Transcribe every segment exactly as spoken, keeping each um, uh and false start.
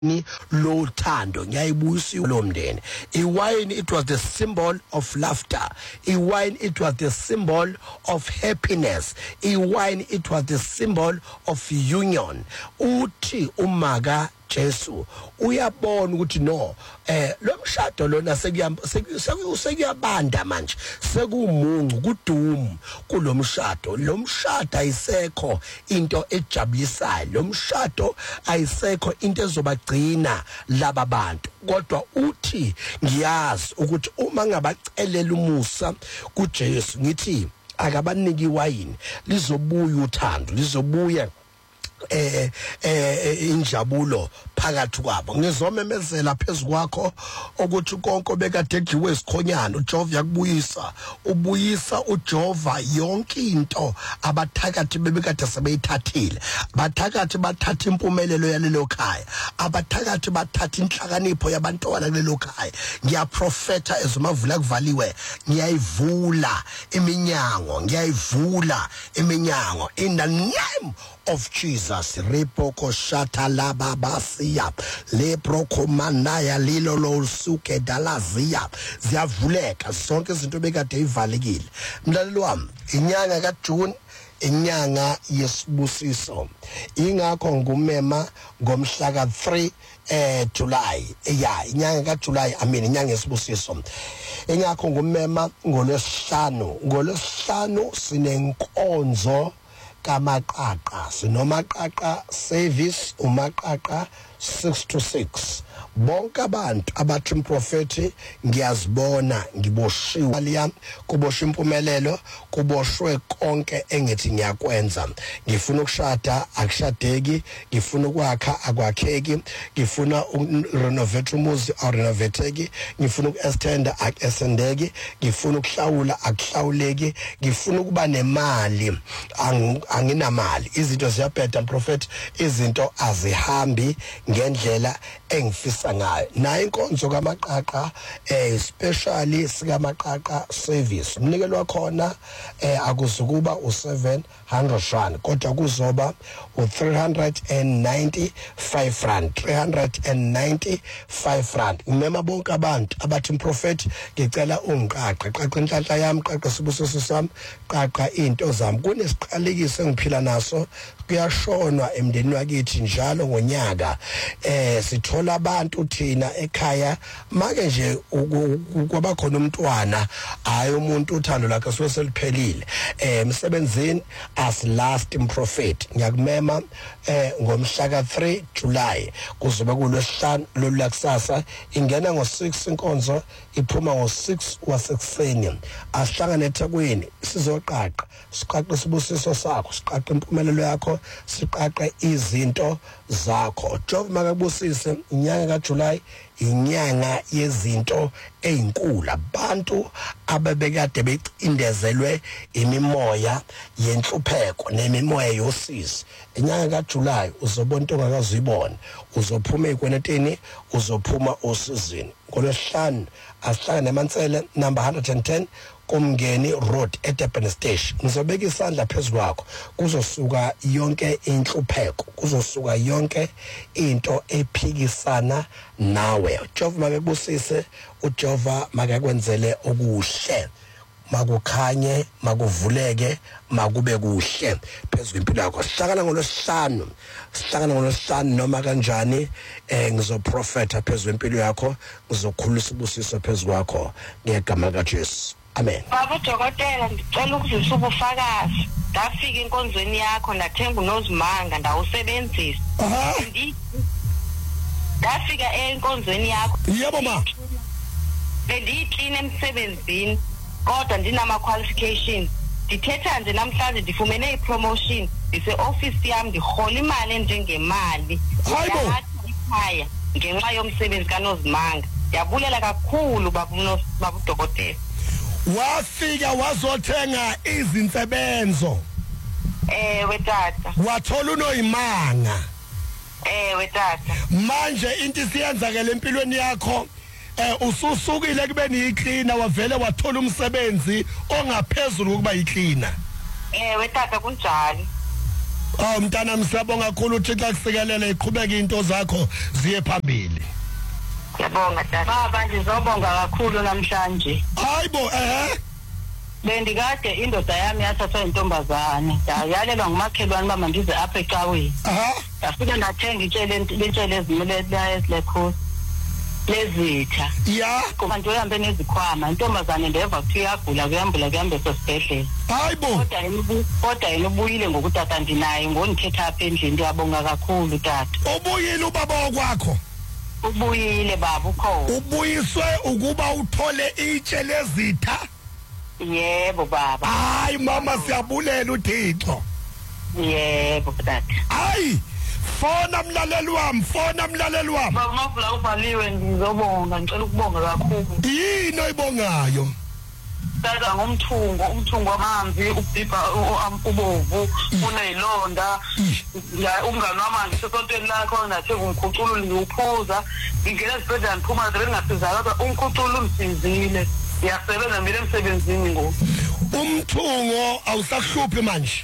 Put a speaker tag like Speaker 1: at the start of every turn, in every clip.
Speaker 1: ni lo thando ngiyayibuyisa lo mndeni. Iwine, it was the symbol of laughter. Iwine, it was the symbol of happiness. Iwine, it was the symbol of union. Uthi umaga Jesu uyabona ukuthi no eh lo mshado lona sekuyabanda manje, sekumuncu kudumu kulo mshado. Lo mshado ayisekho into ejabulisayo, lo mshado ayisekho into ezobagcina laba bantu, kodwa uthi ngiyazi ukuthi uma ngabacelela umusa kuJesu ngithi akabaniki iwayini lizobuya uthando, lizobuya eh eh injabulo phakathi kwabo. Ngizomemezela phezukwakho ukuthi konke bekade edliwe isikhonyana uJehova yakubuyisa, ubuyisa uJehova yonke into abathakathi bebekade sebeyithathile. Abathakathi bathatha impumelelo yalelo khaya, abathakathi bathatha inhlakanipho yabantwana kulelo khaya. Ngiyaprofeta ezimavula kuvaliwe, ngiyayivula iminyango, ngiyayivula iminyango in the name of Jesus. Repoko shata la babasiya le prokomanaya lilo lo suke dalazia ziyavuleka zonke izinto bekade ivalekile. Mlaleli wami, inyanga kaJune inyanga yesibusiso, ingakho ngumema ngomhla ka three eh July yeah inyanga kaJuly I mean inyanga yesibusiso, ingakho ngumema ngolwesihlanu. Ngolwesihlanu sinenkonzo kamaqaqa, sinomaqaqa service umaqaqa six to six. Bonke abantu abathi umprofeti ngiyazibona ngiboshiwe liyami, kubosha impumelelo, kuboshwe konke engithi ngiyakwenza. Ngifuna ukushada akushadeki, ngifuna ukwakha akwakheki, ngifuna ukurenovate umuzi awurenovateki, ngifuna ukuextenda akuextendeki, ngifuna ukuhlawula akuhlawuleki, ngifuna ukuba nemali anginamali. Izinto ziyabheda mprofeti, izinto azihambi ngendlela engifisa ngayo. Na inkonzo kamaqaqa eh especially sikamaqaqa service umnikelo wakhona eh akuzukuba u seven hundred rand kodwa kuzoba u three hundred ninety-five rand, three hundred ninety-five rand. Ngimema bonke abantu abathi umprofeti ngicela ungiqaqa qaqa inhlanhla yami, qaqa sibusiso sami, qaqa into zami. Kunesiqalekiso engiphila naso, kuyashonwa emndeni wakithi njalo ngonyaka. Eh sithola abantu thina ekhaya make nje kwaba khona umntwana, hayi umuntu uthando lakhe soseliphelile eh emsebenzini as last prophet. Ngiyakumema eh ngomhla ka three July kuzoba kulwesihlanu lolakusasa, ingena ngo six inkonzo iphuma ngo six wasekuseni. Asihlangane eThekwini sizoqaqa, siqaqe sibusiso sakho, siqaqe impumelelo yakho, siqaqe izinto zakho. Jehova makabusise. Inyanga kaJuly inyanga yezinto ezinkulu, abantu ababekade becindezelwe imimoya yenhlupheko nemimoya yosizi. Inyanga kaJuly uzobona into ongakazibona, uzophuma ekweneteni, uzophuma osizini. Ngolwesihlanu asihlangane eMansele number one hundred ten Kumngeni Road eDurban Station. Ngizobeka isandla phezulu kwakho, kuzosuka yonke inhlupheko, kuzosuka yonke into ephikisana nawe. uJehova makebusise, uJehova makakwenzele okuhle, makukhanye, makuvuleke, makube kuhle phezulu impilo yakho. Sihlangana ngolwesihlanu, sihlangana ngolwesihlanu noma kanjani eh ngizoprofeta phezulu impilo yakho, ngizokhulisa ubusiso phezulu kwakho ngegama likaJesu. Amen.
Speaker 2: Baba Dokotela, ngicela ukuzisa ubufakazi. Ngafika inkonzweni yakho ndathenga unozimanga ndawusebenzisa. Ndi ngafika enkonzweni yakho.
Speaker 1: Yebo ma.
Speaker 2: Bendiyiclean emsebenzini kodwa ndinama qualifications. Ndithetha nje namhlanje ndifumene ipromotion, ndise office yami ndihola imali enjengemali.
Speaker 1: Hayibo.
Speaker 2: Ekhaya ngenxa yomsebenzi kanozimanga. Yabulela kakhulu baba baba Dokotela.
Speaker 1: Wafika wazothenga izinsebenzo.
Speaker 2: Eh wetata.
Speaker 1: Wathola unoyimanga.
Speaker 2: Eh wetata.
Speaker 1: Manje into isiyenzakele empilweni yakho, eh ususukile kube niyiklina wavele wathola umsebenzi ongaphezulu ukuba yiklina.
Speaker 2: Eh wetata kunjalo.
Speaker 1: Oh mntana msabonga kakhulu uThixo akusikelele iqhubeke into zakho ziye phambili.
Speaker 2: Ngiyabonga tata. Baba ngizobonga kakhulu namhlanje.
Speaker 1: Hayibo eh
Speaker 2: Bendikade indoda yami yathathwa intombazane. Yayalelwa ngumakhelwane bama ndize apha ecaweni.
Speaker 1: Aha.
Speaker 2: Yafika nathenga itshele lentshele ezimele lezilekho. Lezitha.
Speaker 1: Yeah.
Speaker 2: Kuba nje uhambe nezikhwama intombazane ndeva kuthi iyagula kuyambula kuhambe sesibhedlela.
Speaker 1: Hayibo.
Speaker 2: Kodwa yena kodwa yena ubuyile ngokutata ndinaye ngondithetha apha endlini ndiyabonga kakhulu tata.
Speaker 1: Ubuyile ubaba wakwakho.
Speaker 2: Ubuyile baba ukho.
Speaker 1: Ubuyiswe ukuba uthole itshe lezitha.
Speaker 2: Yebo baba.
Speaker 1: Hayi mama siyabulela uThixo.
Speaker 2: Yebo tata.
Speaker 1: Hayi fona mlaleli wami fona mlaleli wami.
Speaker 2: Baba mavula ubhaliwe ngizobonga ngicela ukubonga kakhulu.
Speaker 1: Yini oyibongayo?
Speaker 2: Tata ngomthungo umthungo wamanzi ubhibha ubovu unezilonda ya umngani wami ngisesontweni lakho nathe ngumkhuculo ngiyuphuza ngingena esibhedlela ngiphuma bengasizakala kodwa umkhuculo umsizile yasebenza mina emsebenzini ngo
Speaker 1: umthungo awusahluphi manje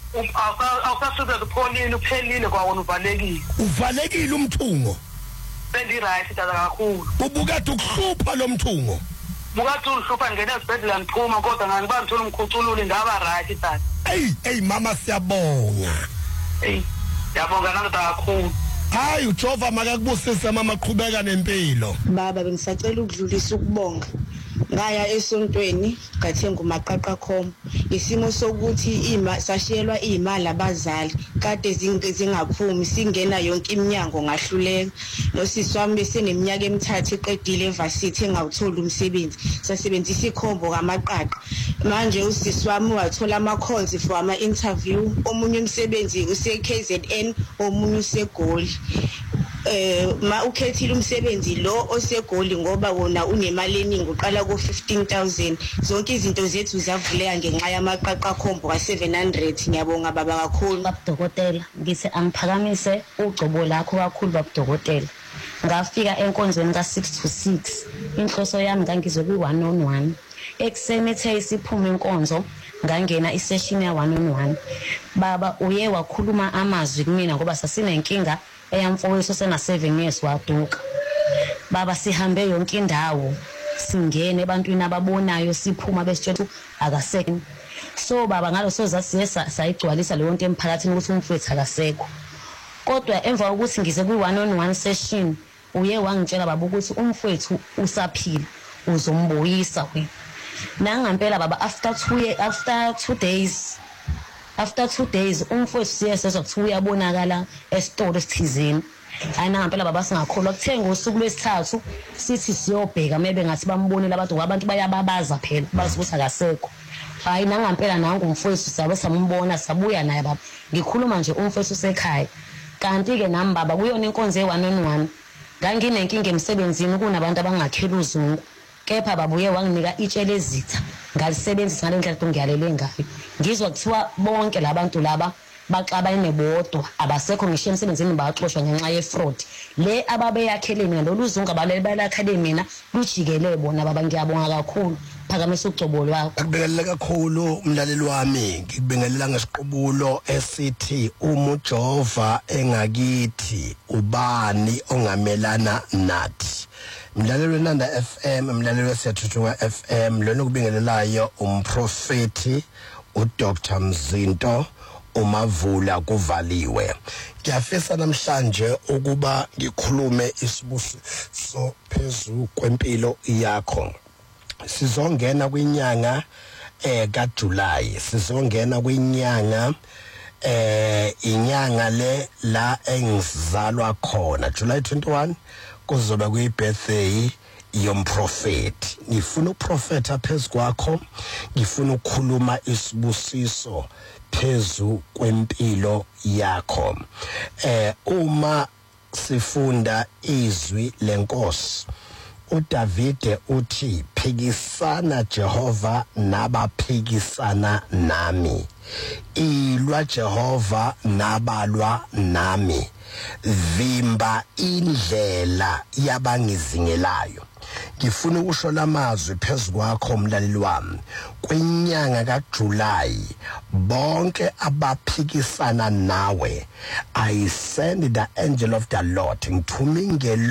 Speaker 2: awusasuza kupholile uphelile kwawona uvalekile
Speaker 1: uvalekile umthungo
Speaker 2: bendi right tata kakhulu
Speaker 1: ubukade ukuhlupha lo mthungo
Speaker 2: bukathi uhlupha ngena esibhedlela ngiphuma kodwa ngani ngithola umkhucululi ngaba right tata
Speaker 1: hey hey mama siyabonga
Speaker 2: hey yabonga nami kakhulu.
Speaker 1: Hayi uJehova makakubusise mama qhubeka nempilo.
Speaker 3: Baba bengisacela ukudlulisa ukubonga. Ngaya esontweni ngathenga umaqaqa khoma isimo sokuthi ima sashiyelwa imali abazali kade zingaphumi singena yonke iminyango ngahluleka nosisi wami beseneminyaka emithathu eqedile evarsity engawuthola umsebenzi sasebenzisa ikhombo kamaqaqa manje usisi wami wathola ama calls for ama interview omunye umsebenzi use K Z N omunye useGoli eh ma ukhethile umsebenzi lo osegoli ngoba wona unemali eningi uqala ku fifteen thousand zonke izinto zethu zavuleka ngenxa yamaqaqa khombo ka seven hundred ngiyabonga baba kakhulu
Speaker 4: babudokotela ngithi angiphakamise ugcobo lakho kakhulu babudokotela ngafika enkonzweni ka six to six inhloso yami ngangizwe ku one on one ekseni ethe isiphuma inkonzo ngangena isession ya one on one baba uye wakhuluma amazwi kumina ngoba sasinenkinga eyamfowethu sena seven years waduka baba sihambe yonke indawo singene ebantwini ababonayo siphuma besithethu akasekho so baba ngalo sozazi sayigcwalisa leyo nto emphakathini ukuthi umfowethu akasekho kodwa emva kokuthi ngize ku one on one session uye wangitshela baba ukuthi umfowethu usaphila uzombuyisa wena nangampela baba after two years after two days after two days umfowethu siyesezwa ukuthi uyabonakala esitolo esithizeni ayina ngempela baba singakholwa kuthenga usuku lwesithathu sithi siyobheka maybe ngathi bambonile abantu abantu bayababaza phela bazi ukuthi akasekho hayi nangampela nangu umfowethu sabe sambona sabuya naye baba ngikhuluma nje umfowethu usekhaya kanti ke nami baba kuyona inkonzo e one on one nganginenkinga emsebenzini kunabantu abangakhela uzungu kepha babuye wanginika itshele ezitha ngalisebenzisa ngalendlela ukuthi ngiyalele ngayo ngizwa kuthiwa bonke labantu laba baxabayene bodwa abasekho ngisho emsebenzini baxoshwa ngenxa ye fraud le ababeyakhele mina lo luzungu abalele balakhele mina lujikele bona baba ngiyabonga kakhulu phakamisa ugcobo lwakho
Speaker 1: ngibingelela kakhulu umlaleli wami ngibingelela ngesiqubulo esithi uma uJehova engakithi ubani ongamelana nathi mlaleli weNanda F M mlaleli weSiyathuthunga F M lona kubingelelayo umprofeti uDr Mzinto umavula kuvaliwe ngiyafisa namhlanje ukuba ngikhulume isibusiso phezulu kwempilo yakho sizongena kwinyanga eh kaJuly sizongena kwinyanga eh inyanga le la engizalwa khona July twenty-one kuzoba kuyibirthday yomprofeti ngifuna uprofeta phezukwakho ngifuna ukukhuluma isibusiso phezu kwempilo yakho eh uma sifunda izwi lenkosi uDavide uthi phikisana Jehova nabaphikisana nami ilwa Jehova nabalwa nami vimba indlela yabangizingelayo ngifuna ukusho lamazwi phezulu kwakho umlaleli wami. Kwinyanga kaJuly bonke abaphikisana nawe, I send the angel of the Lord ngithuma ingelo